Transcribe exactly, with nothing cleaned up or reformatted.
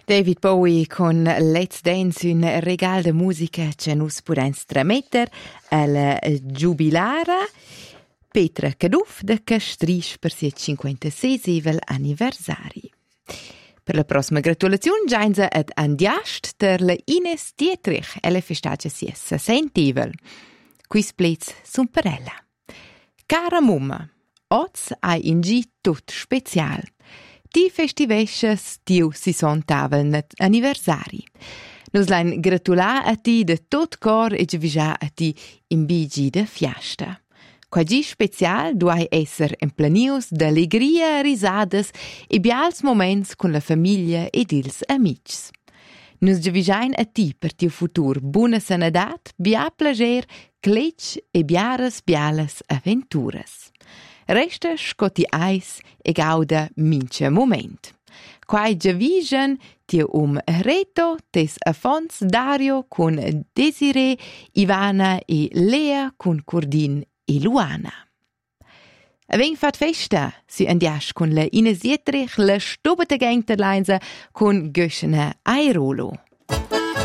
David Bowie con Let's Dance, un regal de musica che nus pudens trametter alla giubilara. Petra Caduff de Castris per siet cinquantaseisevel anniversari. Per la prossima gratulazione giainza ad Andiast ter la Ines Dietrich, ella festagia sia sessentevel. Quis plez sun per ella. Cara mumma, oz ai in gi tut special. Ti festivesces tiu si son tavel anniversari. Nus lain gratulà a ti de tot cor e giavisà a ti in bigi de fiasta. Quagi special duai esser emplanius d'allegria, risadas e bials moments con la famiglia ed ils amics. Nus giavisain a ti per tiu futur buna sanadat, bia plager, cletg e biaras bialas aventuras. Resta scoti eis e gauda mince moment. Quai giavisan tiu um reto tes Afons Dario con Desiree, Ivana e Lea con Cordin e Luana. Aven fat festa, si andiasch con la Ines Dietrich, la stubete gengterleinsa con Göschene Airolo.